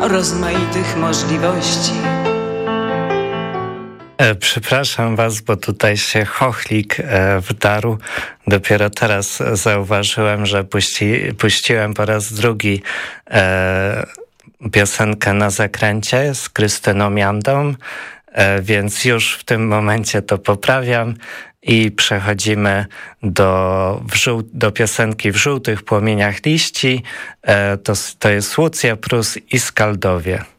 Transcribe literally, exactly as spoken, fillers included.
rozmaitych możliwości. E, przepraszam was, bo tutaj się chochlik e, wdarł. Dopiero teraz zauważyłem, że puści, puściłem po raz drugi e, piosenkę Na zakręcie z Krystyną Jandą, e, więc już w tym momencie to poprawiam i przechodzimy do, w żół, do piosenki W żółtych płomieniach liści. E, to, to jest Łucja Prus i Skaldowie.